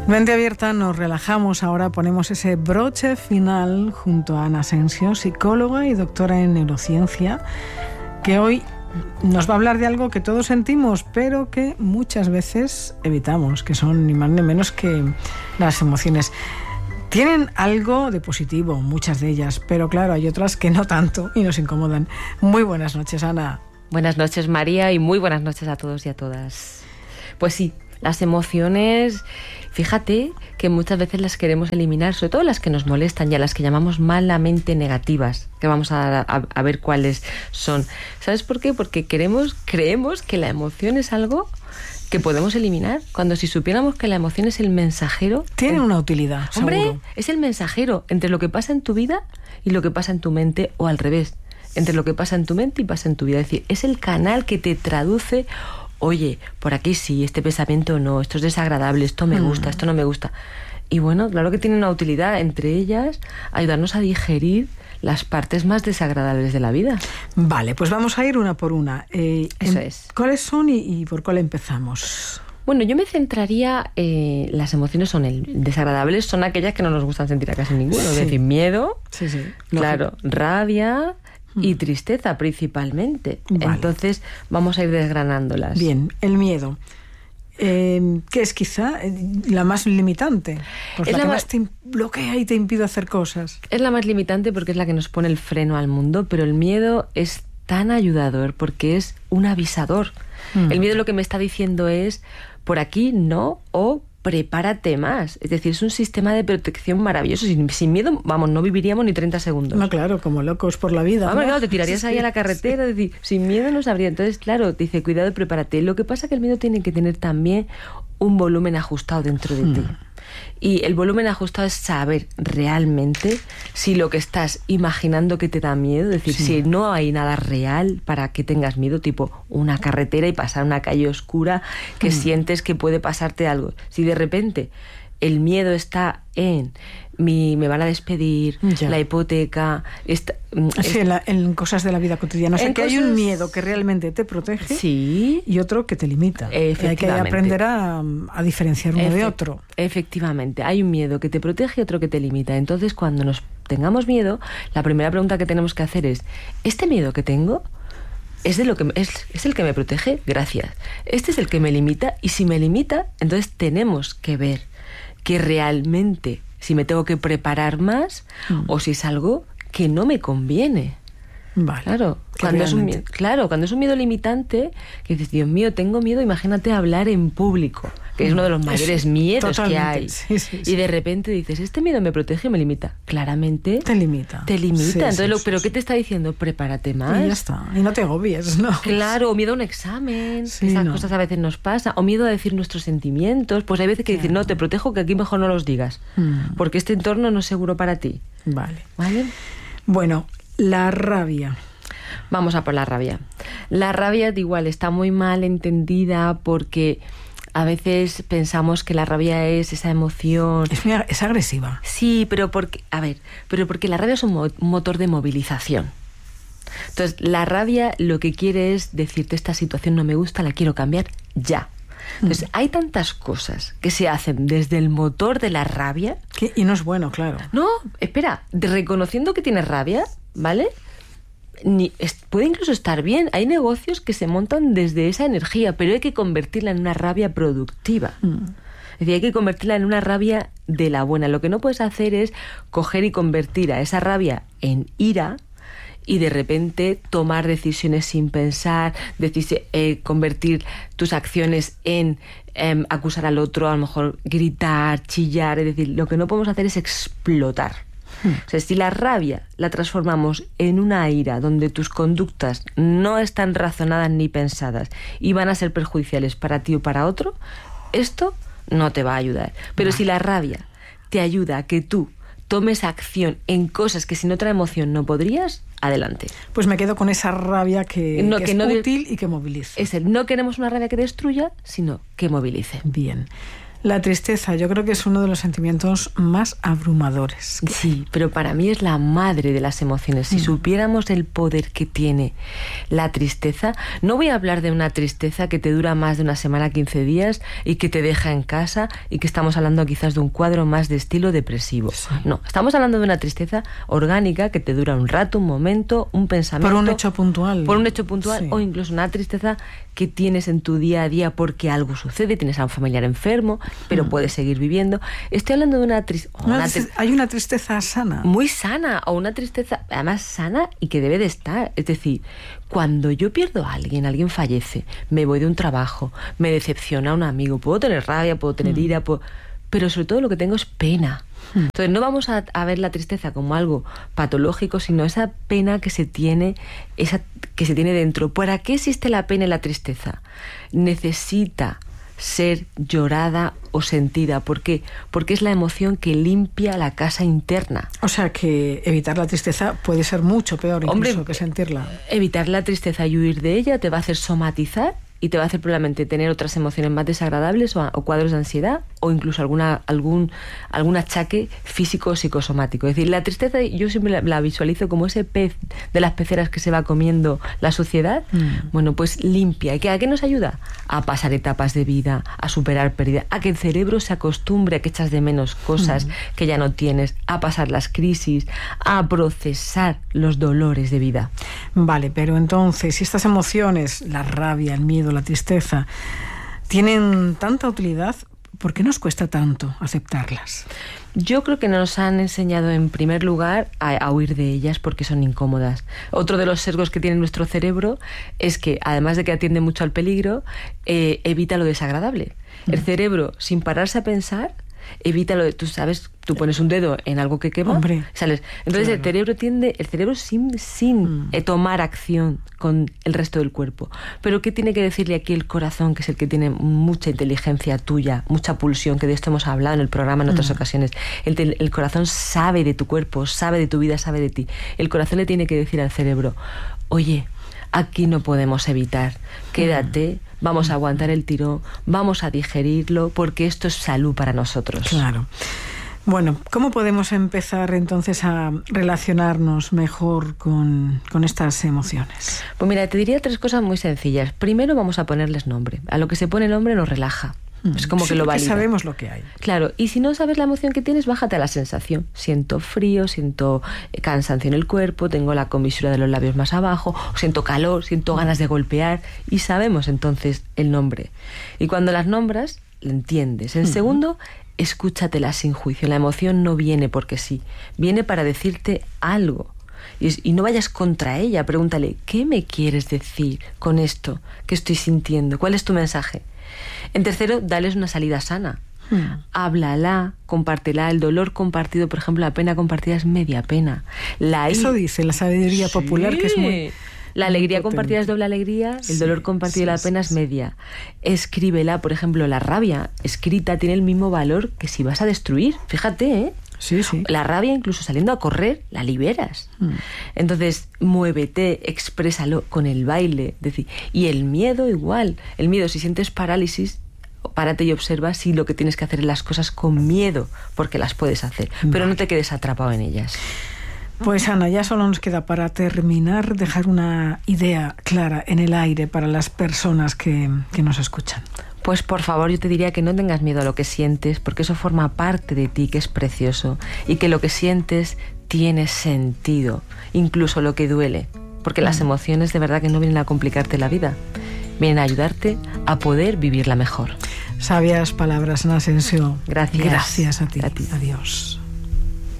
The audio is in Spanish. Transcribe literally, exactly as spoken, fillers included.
Mente abierta, nos relajamos. Ahora ponemos ese broche final junto a Ana Asensio, psicóloga y doctora en neurociencia, que hoy nos va a hablar de algo que todos sentimos, pero que muchas veces evitamos, que son ni más ni menos que las emociones. Tienen algo de positivo, muchas de ellas, pero claro, hay otras que no tanto y nos incomodan. Muy buenas noches, Ana. Buenas noches, María, y muy buenas noches a todos y a todas. Pues sí, las emociones, fíjate que muchas veces las queremos eliminar, sobre todo las que nos molestan y a las que llamamos malamente negativas, que vamos a, a, a ver cuáles son. ¿Sabes por qué? Porque queremos, creemos que la emoción es algo que podemos eliminar, cuando si supiéramos que la emoción es el mensajero... Tiene una utilidad, Hombre, seguro. Es el mensajero entre lo que pasa en tu vida y lo que pasa en tu mente, o al revés, entre lo que pasa en tu mente y pasa en tu vida. Es decir, es el canal que te traduce... Oye, por aquí sí, este pensamiento no, esto es desagradable, esto me gusta, mm. esto no me gusta. Y bueno, claro que tiene una utilidad, entre ellas, ayudarnos a digerir las partes más desagradables de la vida. Vale, pues vamos a ir una por una. Eh, Eso en, es. ¿Cuáles son y, y por cuál empezamos? Bueno, yo me centraría, eh, las emociones son el, desagradables, son aquellas que no nos gustan sentir a casi ninguno. Sí. Es decir, miedo, sí, sí. claro, rabia... y tristeza principalmente. Vale. Entonces vamos a ir desgranándolas. Bien, el miedo. Eh, ¿Qué es quizá la más limitante? Pues es la, la que ma- más te bloquea y te impide hacer cosas. Es la más limitante porque es la que nos pone el freno al mundo, pero el miedo es tan ayudador porque es un avisador. Mm. El miedo lo que me está diciendo es, por aquí no, o prepárate más. Es decir, es un sistema de protección maravilloso. Sin, sin miedo, vamos, no viviríamos ni treinta segundos. No, claro, como locos por la vida. Vamos, ¿no? claro, te tirarías sí, ahí a la carretera, sí. Es decir, sin miedo no sabría. Entonces, claro, te dice, cuidado, prepárate. Lo que pasa es que el miedo tiene que tener también un volumen ajustado dentro de hmm. ti. Y el volumen ajustado es saber realmente si lo que estás imaginando que te da miedo, es decir, sí. si no hay nada real para que tengas miedo, tipo una carretera y pasar una calle oscura que mm. sientes que puede pasarte algo. Si de repente el miedo está en mi, me van a despedir, ya. la hipoteca... Esta, sí, en, la, en cosas de la vida cotidiana. O sea, que cosas... hay un miedo que realmente te protege sí. y otro que te limita. Hay que aprender a, a diferenciar uno Efe- de otro. Efectivamente. Hay un miedo que te protege y otro que te limita. Entonces, cuando nos tengamos miedo, la primera pregunta que tenemos que hacer es, ¿este miedo que tengo es, de lo que, es, es el que me protege? Gracias. Este es el que me limita, y si me limita, entonces tenemos que ver que realmente si me tengo que preparar más mm. o si es algo que no me conviene. Vale. Claro, cuando es un miedo, claro, cuando es un miedo limitante, que dices, Dios mío, tengo miedo, imagínate hablar en público, que mm. es uno de los mayores es, miedos totalmente. que hay. Sí, sí, sí. Y de repente dices, este miedo me protege y me limita. Claramente te limita. Te limita. Sí, Entonces, sí, lo, sí, ¿pero sí. qué te está diciendo? Prepárate más. Y ya está. Y no te agobies, ¿no? Claro, o miedo a un examen. Sí, esas no. cosas a veces nos pasa. O miedo a decir nuestros sentimientos. Pues hay veces que claro. dicen, no, te protejo, que aquí mejor no los digas. Mm. Porque este entorno no es seguro para ti. Vale. ¿Vale? Bueno, la rabia. Vamos a por la rabia. La rabia, igual, está muy mal entendida porque a veces pensamos que la rabia es esa emoción... Es, muy, es agresiva. Sí, pero porque... A ver, pero porque la rabia es un, mo- un motor de movilización. Entonces, la rabia lo que quiere es decirte, esta situación no me gusta, la quiero cambiar ya. Entonces, mm. hay tantas cosas que se hacen desde el motor de la rabia... Que, y no es bueno, claro. No, espera, de reconociendo que tienes rabia, ¿vale?, Ni, es, puede incluso estar bien. Hay negocios que se montan desde esa energía, pero hay que convertirla en una rabia productiva. Mm. Es decir, hay que convertirla en una rabia de la buena. Lo que no puedes hacer es coger y convertir a esa rabia en ira y de repente tomar decisiones sin pensar, decir, eh, convertir tus acciones en eh, acusar al otro, a lo mejor gritar, chillar. Es decir, lo que no podemos hacer es explotar. O sea, si la rabia la transformamos en una ira donde tus conductas no están razonadas ni pensadas y van a ser perjudiciales para ti o para otro, esto no te va a ayudar. Pero no. si la rabia te ayuda a que tú tomes acción en cosas que sin otra emoción no podrías, adelante. Pues me quedo con esa rabia que, no, que, que es no útil de... y que movilice. Es el, no queremos una rabia que destruya, sino que movilice. Bien. La tristeza, yo creo que es uno de los sentimientos más abrumadores. Sí, pero para mí es la madre de las emociones. Si mm. supiéramos el poder que tiene la tristeza, no voy a hablar de una tristeza que te dura más de una semana, quince días y que te deja en casa y que estamos hablando quizás de un cuadro más de estilo depresivo. Sí. No, estamos hablando de una tristeza orgánica que te dura un rato, un momento, un pensamiento. Por un hecho puntual. Por un hecho puntual sí. O incluso una tristeza que tienes en tu día a día porque algo sucede, tienes a un familiar enfermo, pero mm. puedes seguir viviendo. Estoy hablando de una tristeza... Tri- hay una tristeza sana. Muy sana, o una tristeza además sana y que debe de estar. Es decir, cuando yo pierdo a alguien, alguien fallece, me voy de un trabajo, me decepciona un amigo, puedo tener rabia, puedo tener mm. ira, puedo... pero sobre todo lo que tengo es pena. Entonces no vamos a, a ver la tristeza como algo patológico, sino esa pena que se tiene, esa que se tiene dentro. ¿Para qué existe la pena y la tristeza? Necesita ser llorada o sentida. ¿Por qué? Porque es la emoción que limpia la casa interna. O sea que evitar la tristeza puede ser mucho peor incluso Hombre, que sentirla. Evitar la tristeza y huir de ella te va a hacer somatizar y te va a hacer probablemente tener otras emociones más desagradables o, o cuadros de ansiedad o incluso alguna, algún, algún achaque físico o psicosomático. Es decir, la tristeza yo siempre la, la visualizo como ese pez de las peceras que se va comiendo la suciedad. Mm. Bueno, pues limpia. ¿Y a qué nos ayuda? A pasar etapas de vida, a superar pérdidas, a que el cerebro se acostumbre a que echas de menos cosas mm. que ya no tienes, a pasar las crisis, a procesar los dolores de vida. Vale, pero entonces, si estas emociones, la rabia, el miedo, la tristeza, tienen tanta utilidad, ¿por qué nos cuesta tanto aceptarlas? Yo creo que nos han enseñado en primer lugar a, a huir de ellas porque son incómodas. Otro de los sesgos que tiene nuestro cerebro es que, además de que atiende mucho al peligro, eh, evita lo desagradable. Mm. El cerebro, sin pararse a pensar, evita lo de, tú sabes, tú pones un dedo en algo que quema, Hombre, sales. Entonces claro. el cerebro tiende, el cerebro sin, sin mm. eh, tomar acción con el resto del cuerpo. Pero ¿qué tiene que decirle aquí el corazón, que es el que tiene mucha inteligencia tuya, mucha pulsión, que de esto hemos hablado en el programa en otras mm. ocasiones? El, el corazón sabe de tu cuerpo, sabe de tu vida, sabe de ti. El corazón le tiene que decir al cerebro, oye, aquí no podemos evitar, quédate, vamos a aguantar el tirón, vamos a digerirlo, porque esto es salud para nosotros. Claro. Bueno, ¿cómo podemos empezar entonces a relacionarnos mejor con, con estas emociones? Pues mira, te diría tres cosas muy sencillas. Primero vamos a ponerles nombre. A lo que se pone nombre nos relaja. Es como sí, que lo valida. Sabemos lo que hay. Claro, y si no sabes la emoción que tienes, bájate a la sensación. Siento frío, siento cansancio en el cuerpo, tengo la comisura de los labios más abajo, siento calor, siento ganas de golpear, y sabemos entonces el nombre. Y cuando las nombras, lo entiendes. En uh-huh. segundo, escúchatelas sin juicio. La emoción no viene porque sí, viene para decirte algo. Y, y no vayas contra ella, pregúntale, ¿qué me quieres decir con esto que estoy sintiendo? ¿Cuál es tu mensaje? En tercero, dales una salida sana. Hmm. Háblala, compártela. El dolor compartido, por ejemplo, la pena compartida es media pena. La Eso i... dice la sabiduría sí. popular, que es muy... La alegría compartida es doble alegría, el sí, dolor compartido sí, de la pena sí, es media. Escríbela, por ejemplo, la rabia escrita tiene el mismo valor que si vas a destruir. Fíjate, ¿eh? Sí, sí. La rabia, incluso saliendo a correr, la liberas. Mm. Entonces, muévete, exprésalo con el baile. Decir, y el miedo igual. El miedo, si sientes parálisis, párate y observa si lo que tienes que hacer es las cosas con miedo, porque las puedes hacer. Vale. Pero no te quedes atrapado en ellas. Pues Ana, ya solo nos queda para terminar dejar una idea clara en el aire para las personas que, que nos escuchan. Pues por favor, yo te diría que no tengas miedo a lo que sientes, porque eso forma parte de ti, que es precioso, y que lo que sientes tiene sentido, incluso lo que duele, porque las emociones de verdad que no vienen a complicarte la vida, vienen a ayudarte a poder vivirla mejor. Sabias palabras, Ana Asensio. Gracias. Gracias a ti. A ti. Adiós.